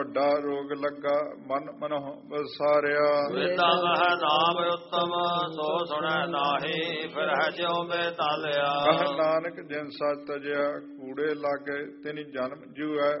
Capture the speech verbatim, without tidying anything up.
ਵੱਡਾ ਰੋਗ ਲੱਗਾ ਮਨ ਮਨਹੁ ਵਸਾਰਿਆ। ਵੇਦਾਂ ਮਹਿ ਨਾਮ ਉਤਮ ਸੋ ਸੁਣੈ ਨਾਹੀ ਫਿਰ ਹੈ ਜਿਉ ਬੇਤਾਲਿਆ। ਕਹ ਨਾਨਕ ਜਿਨ ਸਚ ਤਜਿਆ ਕੂੜੇ ਲਾਗੇ ਤਿਨ ਜਨਮ ਜੂਐ।